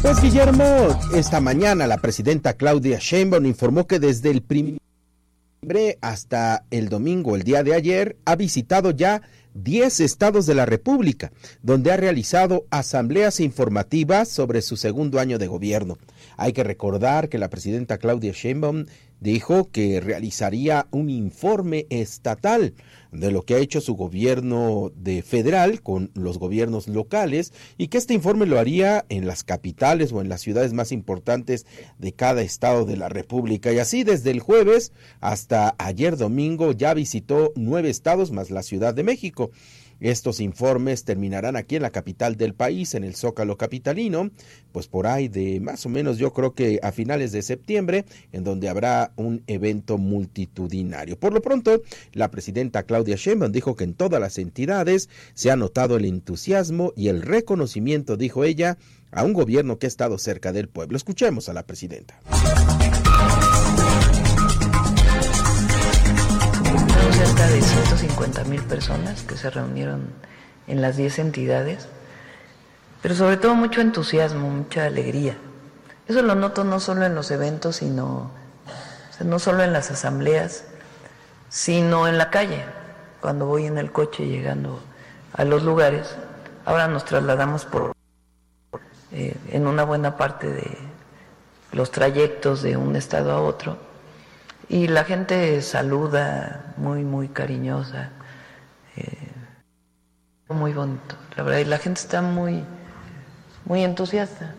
Pues Guillermo, esta mañana la presidenta Claudia Sheinbaum informó que desde el 1 hasta el domingo, el día de ayer, ha visitado ya 10 estados de la República, donde ha realizado asambleas informativas sobre su segundo año de gobierno. Hay que recordar que la presidenta Claudia Sheinbaum dijo que realizaría un informe estatal de lo que ha hecho su gobierno federal con los gobiernos locales y que este informe lo haría en las capitales o en las ciudades más importantes de cada estado de la República. Y así desde el jueves hasta ayer domingo ya visitó 9 estados más la Ciudad de México. Estos informes terminarán aquí en la capital del país, en el Zócalo capitalino, pues por ahí de más o menos yo creo que a finales de septiembre, en donde habrá un evento multitudinario. Por lo pronto, la presidenta Claudia Sheinbaum dijo que en todas las entidades se ha notado el entusiasmo y el reconocimiento, dijo ella, a un gobierno que ha estado cerca del pueblo. Escuchemos a la presidenta. Cerca de 150,000 personas que se reunieron en las 10 entidades, pero sobre todo mucho entusiasmo, mucha alegría. Eso lo noto no solo en los eventos, no solo en las asambleas, sino en la calle, cuando voy en el coche llegando a los lugares. Ahora nos trasladamos en una buena parte de los trayectos de un estado a otro, y la gente saluda muy, muy cariñosa, muy bonito, la verdad, y la gente está muy, muy entusiasta.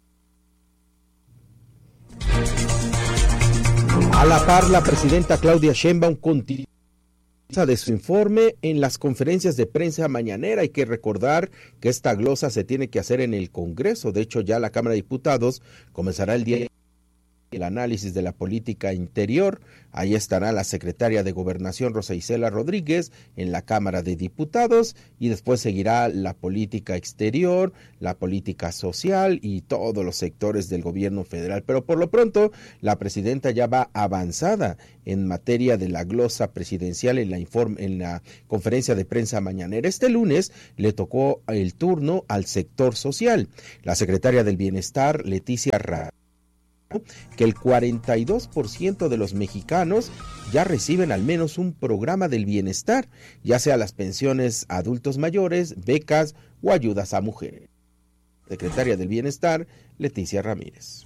A la par, la presidenta Claudia Sheinbaum continúa de su informe en las conferencias de prensa mañanera. Hay que recordar que esta glosa se tiene que hacer en el Congreso. De hecho, ya la Cámara de Diputados comenzará el día el análisis de la política interior. Ahí estará la secretaria de Gobernación Rosa Isela Rodríguez en la Cámara de Diputados y después seguirá la política exterior, la política social y todos los sectores del gobierno federal. Pero por lo pronto la presidenta ya va avanzada en materia de la glosa presidencial en la conferencia de prensa mañanera. Este lunes le tocó el turno al sector social. La secretaria del Bienestar, Leticia Ramírez, que el 42% de los mexicanos ya reciben al menos un programa del bienestar, ya sea las pensiones a adultos mayores, becas o ayudas a mujeres. Secretaria del Bienestar, Leticia Ramírez.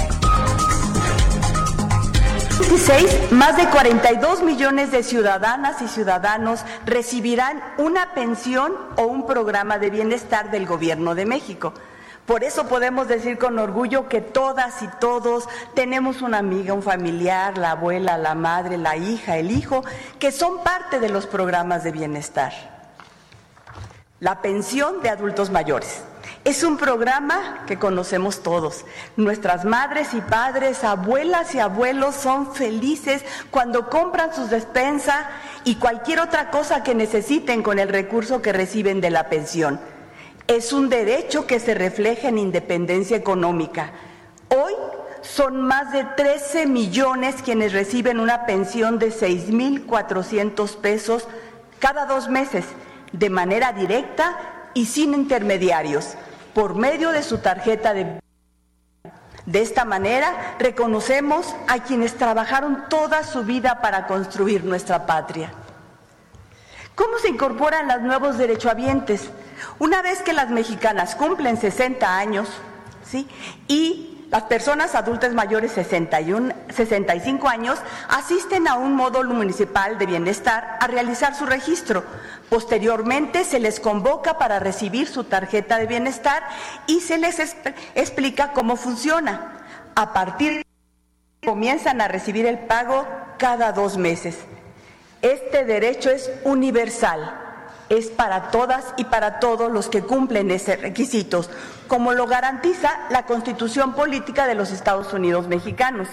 26, más de 42 millones de ciudadanas y ciudadanos recibirán una pensión o un programa de bienestar del Gobierno de México. Por eso podemos decir con orgullo que todas y todos tenemos una amiga, un familiar, la abuela, la madre, la hija, el hijo, que son parte de los programas de bienestar. La pensión de adultos mayores es un programa que conocemos todos. Nuestras madres y padres, abuelas y abuelos son felices cuando compran sus despensas y cualquier otra cosa que necesiten con el recurso que reciben de la pensión. Es un derecho que se refleja en independencia económica. Hoy son más de 13 millones quienes reciben una pensión de 6,400 pesos cada 2 meses, de manera directa y sin intermediarios, por medio de su tarjeta de... De esta manera, reconocemos a quienes trabajaron toda su vida para construir nuestra patria. ¿Cómo se incorporan los nuevos derechohabientes? Una vez que las mexicanas cumplen 60 años, ¿sí?, y las personas adultas mayores 65 años asisten a un módulo municipal de bienestar a realizar su registro. Posteriormente se les convoca para recibir su tarjeta de bienestar y se les explica cómo funciona. A partir de ahí comienzan a recibir el pago cada 2 meses. Este derecho es universal. Es para todas y para todos los que cumplen esos requisitos, como lo garantiza la Constitución Política de los Estados Unidos Mexicanos.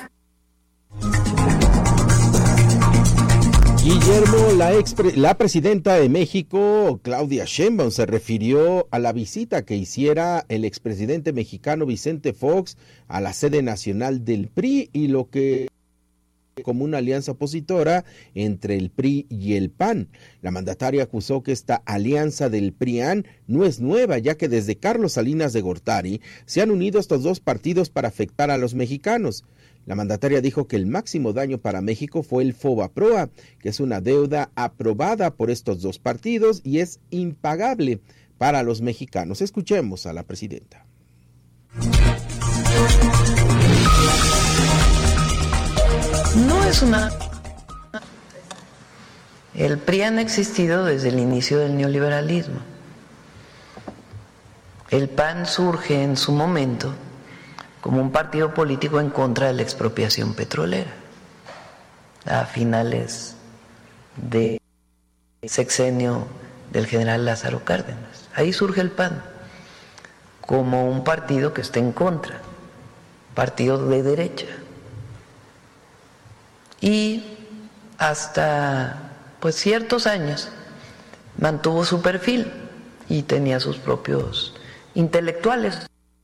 Guillermo, la presidenta de México, Claudia Sheinbaum, se refirió a la visita que hiciera el expresidente mexicano Vicente Fox a la sede nacional del PRI y lo que como una alianza opositora entre el PRI y el PAN. La mandataria acusó que esta alianza del PRI-AN no es nueva, ya que desde Carlos Salinas de Gortari se han unido estos dos partidos para afectar a los mexicanos. La mandataria dijo que el máximo daño para México fue el FOBAPROA, que es una deuda aprobada por estos dos partidos y es impagable para los mexicanos. Escuchemos a la presidenta. No es una... El PRI ha existido desde el inicio del neoliberalismo. El PAN surge en su momento como un partido político en contra de la expropiación petrolera a finales del sexenio del general Lázaro Cárdenas. Ahí surge el PAN como un partido que está en contra, partido de derecha. Y hasta pues ciertos años mantuvo su perfil y tenía sus propios intelectuales.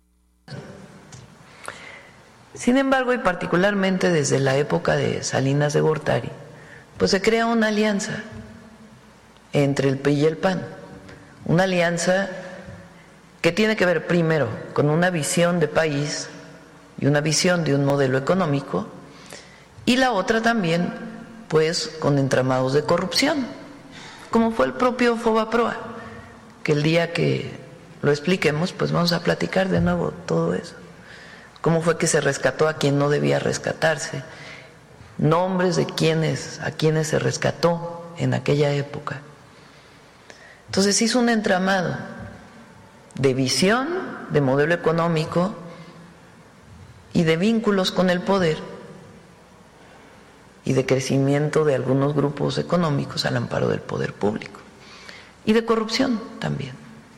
Sin embargo, y particularmente desde la época de Salinas de Gortari, pues se crea una alianza entre el PRI y el PAN, una alianza que tiene que ver primero con una visión de país y una visión de un modelo económico, y la otra también pues con entramados de corrupción, como fue el propio FOBAPROA, que el día que lo expliquemos pues vamos a platicar de nuevo todo eso. Cómo fue que se rescató a quien no debía rescatarse, nombres de a quienes se rescató en aquella época. Entonces hizo un entramado de visión, de modelo económico y de vínculos con el poder y de crecimiento de algunos grupos económicos al amparo del poder público y de corrupción también.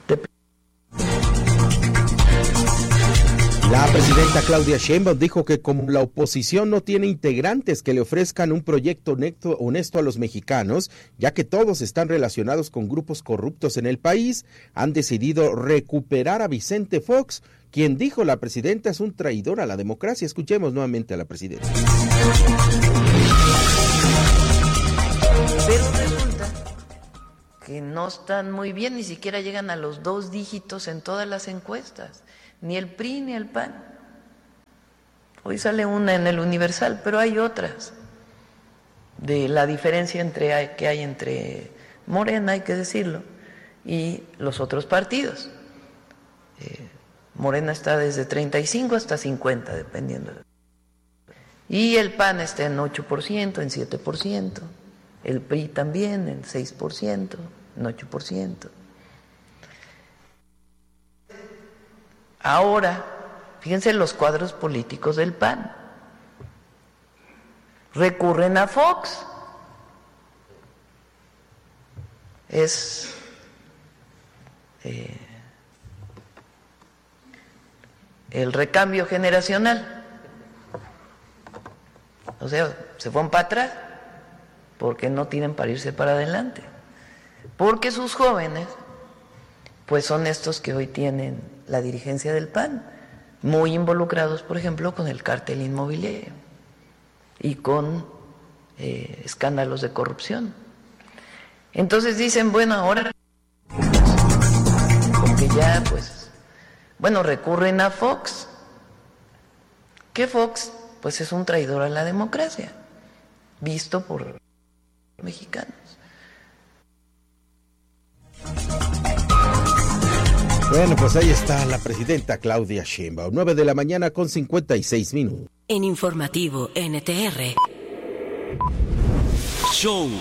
La presidenta Claudia Sheinbaum dijo que como la oposición no tiene integrantes que le ofrezcan un proyecto honesto a los mexicanos, ya que todos están relacionados con grupos corruptos en el país, han decidido recuperar a Vicente Fox, quien dijo la presidenta es un traidor a la democracia. Escuchemos nuevamente a la presidenta. Pero resulta que no están muy bien, ni siquiera llegan a los 2 dígitos en todas las encuestas. Ni el PRI ni el PAN. Hoy sale una en el Universal, pero hay otras de la diferencia que hay entre Morena, hay que decirlo, y los otros partidos. Morena está desde 35 hasta 50, dependiendo. Y el PAN está en 8%, en 7%. El PRI también en 6%, en 8%. Ahora, fíjense los cuadros políticos del PAN. Recurren a Fox. Es el recambio generacional. O sea, se fueron para atrás porque no tienen para irse para adelante. Porque sus jóvenes, pues son estos que hoy tienen la dirigencia del PAN, muy involucrados, por ejemplo, con el cártel inmobiliario y con escándalos de corrupción. Entonces dicen, bueno, ahora, porque ya, pues, bueno, recurren a Fox. ¿Qué Fox? Pues es un traidor a la democracia, visto por los mexicanos. Bueno, pues ahí está la presidenta Claudia Sheinbaum, 9:00 con 56 minutos. En Informativo NTR. Show.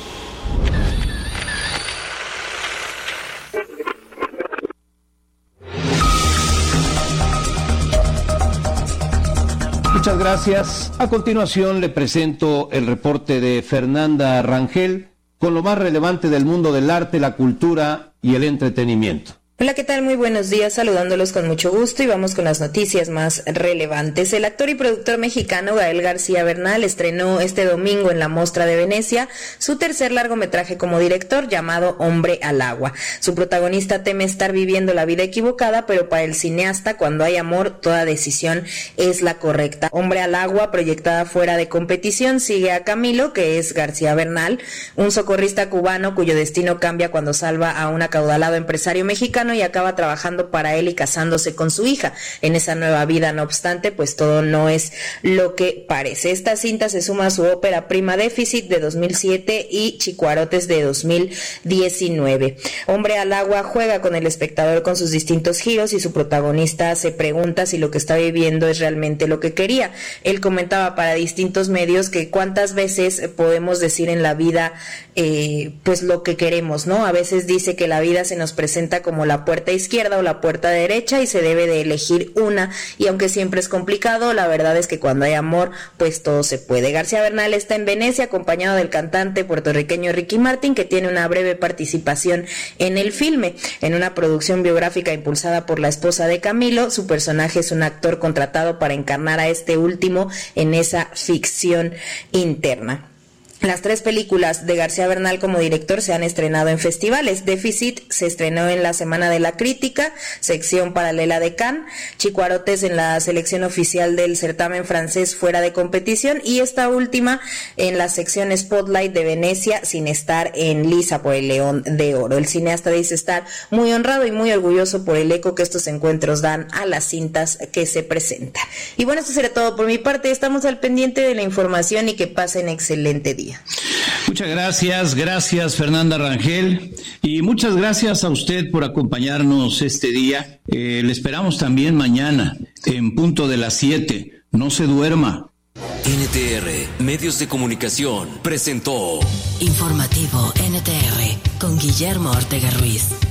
Muchas gracias. A continuación le presento el reporte de Fernanda Rangel con lo más relevante del mundo del arte, la cultura y el entretenimiento. Hola, ¿qué tal? Muy buenos días, saludándolos con mucho gusto y vamos con las noticias más relevantes. El actor y productor mexicano Gael García Bernal estrenó este domingo en la Mostra de Venecia su tercer largometraje como director llamado Hombre al Agua. Su protagonista teme estar viviendo la vida equivocada, pero para el cineasta, cuando hay amor, toda decisión es la correcta. Hombre al Agua, proyectada fuera de competición, sigue a Camilo, que es García Bernal, un socorrista cubano cuyo destino cambia cuando salva a un acaudalado empresario mexicano y acaba trabajando para él y casándose con su hija en esa nueva vida. No obstante, pues todo no es lo que parece. Esta cinta se suma a su ópera prima Déficit de 2007 y Chicuarotes de 2019. Hombre al Agua juega con el espectador con sus distintos giros y su protagonista se pregunta si lo que está viviendo es realmente lo que quería. Él comentaba para distintos medios que cuántas veces podemos decir en la vida pues lo que queremos, ¿no? A veces dice que la vida se nos presenta como la puerta izquierda o la puerta derecha y se debe de elegir una, y aunque siempre es complicado, la verdad es que cuando hay amor pues todo se puede. García Bernal está en Venecia acompañado del cantante puertorriqueño Ricky Martin, que tiene una breve participación en el filme. En una producción biográfica impulsada por la esposa de Camilo, su personaje es un actor contratado para encarnar a este último en esa ficción interna. Las 3 películas de García Bernal como director se han estrenado en festivales. Déficit se estrenó en la Semana de la Crítica, sección paralela de Cannes, Chicuarotes en la selección oficial del certamen francés fuera de competición, y esta última en la sección Spotlight de Venecia, sin estar en lisa por el León de Oro. El cineasta dice estar muy honrado y muy orgulloso por el eco que estos encuentros dan a las cintas que se presentan. Y bueno, esto será todo por mi parte. Estamos al pendiente de la información y que pasen excelente día. Muchas gracias Fernanda Rangel, y muchas gracias a usted por acompañarnos este día. Le esperamos también mañana en punto de las 7. No se duerma. NTR Medios de Comunicación presentó Informativo NTR con Guillermo Ortega Ruiz.